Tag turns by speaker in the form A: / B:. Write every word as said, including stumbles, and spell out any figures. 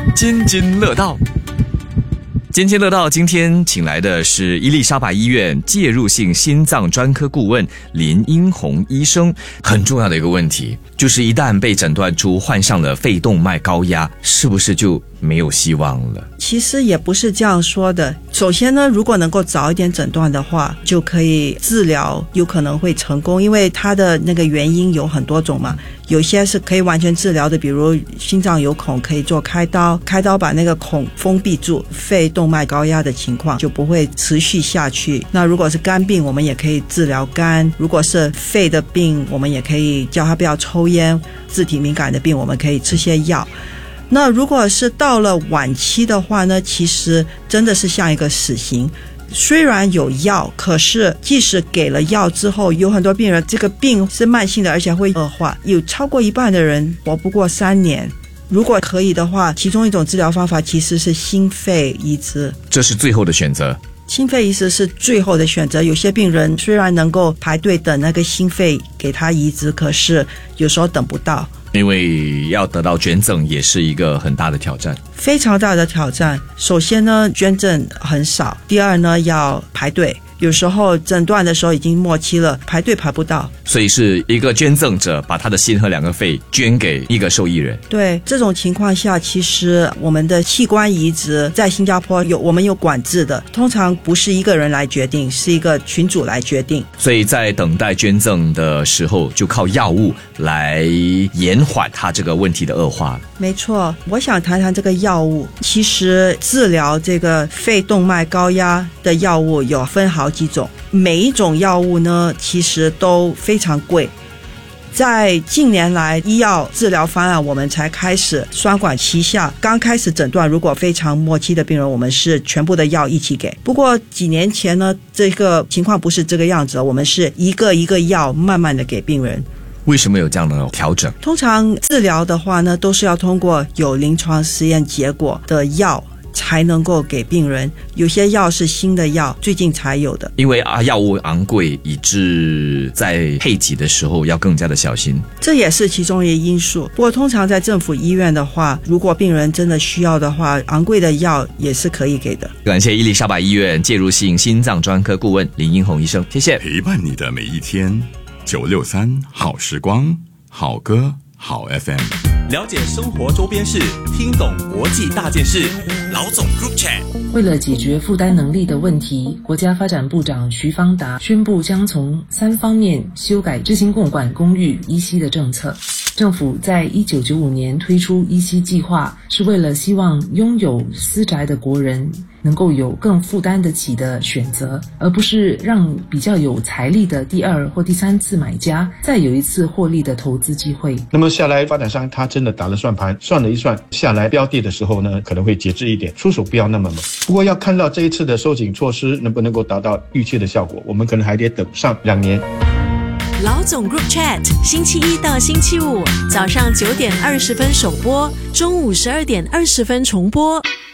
A: 津津乐道。津津乐道今天请来的是伊丽莎白医院介入性心脏专科顾问林英宏医生。很重要的一个问题就是一旦被诊断出患上了肺动脉高压，是不是就没有希望了？
B: 其实也不是这样说的。首先呢，如果能够早一点诊断的话，就可以治疗，有可能会成功，因为它的那个原因有很多种嘛。有些是可以完全治疗的，比如心脏有孔可以做开刀，开刀把那个孔封闭住，肺动脉高压的情况就不会持续下去。那如果是肝病，我们也可以治疗肝；如果是肺的病，我们也可以叫他不要抽烟；自体敏感的病，我们可以吃些药。那如果是到了晚期的话呢，其实真的是像一个死刑。虽然有药，可是即使给了药之后，有很多病人这个病是慢性的，而且会恶化，有超过一半的人活不过三年。如果可以的话，其中一种治疗方法其实是心肺移植，
A: 这是最后的选择。
B: 心肺移植是最后的选择。有些病人虽然能够排队等那个心肺给他移植，可是有时候等不到，
A: 因为要得到捐赠也是一个很大的挑战，
B: 非常大的挑战。首先呢，捐赠很少；第二呢，要排队，有时候诊断的时候已经末期了，排队排不到。
A: 所以是一个捐赠者把他的心和两个肺捐给一个受益人。
B: 对，这种情况下，其实我们的器官移植在新加坡有我们有管制的，通常不是一个人来决定，是一个群组来决定。
A: 所以在等待捐赠的时候，就靠药物来延缓他这个问题的恶化。
B: 没错，我想谈谈这个药物。其实治疗这个肺动脉高压的药物有分好几种，每一种药物呢，其实都非常贵。在近年来医药治疗方案，我们才开始双管齐下。刚开始诊断如果非常末期的病人，我们是全部的药一起给。不过几年前呢，这个情况不是这个样子，我们是一个一个药慢慢的给病人。
A: 为什么有这样的调整？
B: 通常治疗的话呢，都是要通过有临床实验结果的药才能够给病人，有些药是新的药，最近才有的。
A: 因为啊，药物昂贵，以致在配给的时候要更加的小心，
B: 这也是其中一个因素。不过通常在政府医院的话，如果病人真的需要的话，昂贵的药也是可以给的。
A: 感谢伊丽莎白医院介入性心脏专科顾问林英宏医生，谢谢。
C: 陪伴你的每一天，九六三好时光，好歌好 F M。
D: 了解生活周边事，听懂国际大件事。老总 Group Chat。
E: 为了解决负担能力的问题，国家发展部长徐方达宣布将从三方面修改知行共管公寓依稀的政策。政府在一九九五年推出依稀计划，是为了希望拥有私宅的国人能够有更负担得起的选择，而不是让比较有财力的第二或第三次买家再有一次获利的投资机会。
F: 那么下来发展商他真的打了算盘，算了一算，下来标的的时候呢，可能会节制一点，出手不要那么猛。不过要看到这一次的收紧措施能不能够达到预期的效果，我们可能还得等上两年。
G: 老总 Group Chat， 星期一到星期五早上九点二十分首播，中午十二点二十分重播。